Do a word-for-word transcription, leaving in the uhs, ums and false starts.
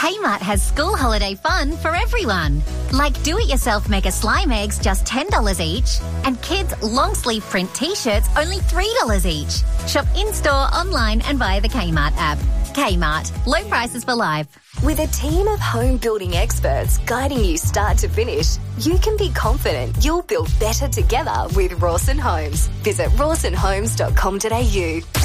Kmart has school holiday fun for everyone. Like do-it-yourself mega slime eggs, just ten dollars each. And kids' long-sleeve print T-shirts, only three dollars each. Shop in-store, online and via the Kmart app. Kmart. Low prices for life. With a team of home building experts guiding you start to finish, you can be confident you'll build better together with Rawson Homes. Visit rawson homes dot com dot a u.